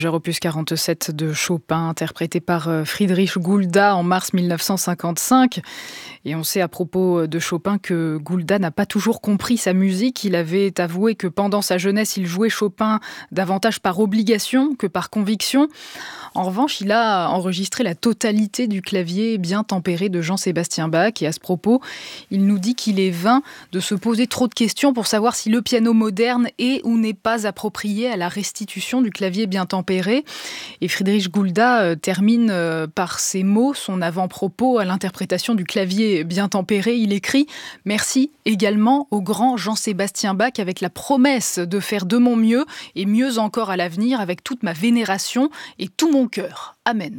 Opus 47 de Chopin, interprété par Friedrich Gulda en mars 1955. Et on sait à propos de Chopin que Gulda n'a pas toujours compris sa musique. Il avait avoué que pendant sa jeunesse, il jouait Chopin davantage par obligation que par conviction. En revanche, il a enregistré la totalité du clavier bien tempéré de Jean-Sébastien Bach. Et à ce propos, il nous dit qu'il est vain de se poser trop de questions pour savoir si le piano moderne est ou n'est pas approprié à la restitution du clavier bien tempéré. Et Friedrich Gulda termine par ces mots, son avant-propos à l'interprétation du clavier bien tempéré. Il écrit « Merci également au grand Jean-Sébastien Bach avec la promesse de faire de mon mieux et mieux encore à l'avenir avec toute ma vénération et tout mon cœur. Amen. »